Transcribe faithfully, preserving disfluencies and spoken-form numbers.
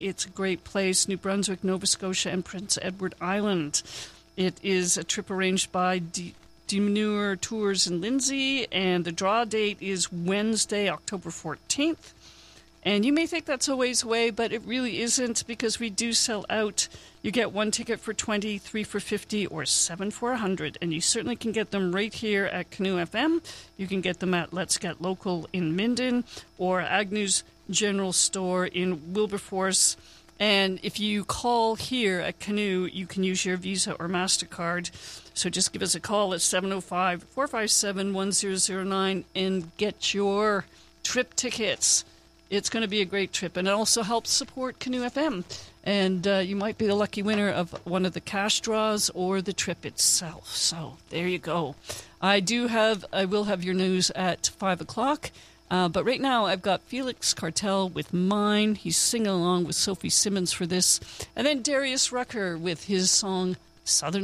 It's a great place, New Brunswick, Nova Scotia, and Prince Edward Island. It is a trip arranged by D- Demanure Tours in Lindsay, and the draw date is Wednesday, October fourteenth. And you may think that's a ways away, but it really isn't, because we do sell out. You get one ticket for twenty, three for fifty, or seven for one hundred. And you certainly can get them right here at Canoe F M. You can get them at Let's Get Local in Minden or Agnew's General Store in Wilberforce. And if you call here at Canoe, you can use your Visa or MasterCard. So just give us a call at seven oh five, four five seven, one zero zero nine and get your trip tickets. It's going to be a great trip, and it also helps support Canoe F M. And uh, you might be the lucky winner of one of the cash draws or the trip itself. So there you go. I do have, I will have your news at five o'clock. Uh, but right now I've got Felix Cartel with Mine. He's singing along with Sophie Simmons for this. And then Darius Rucker with his song Southern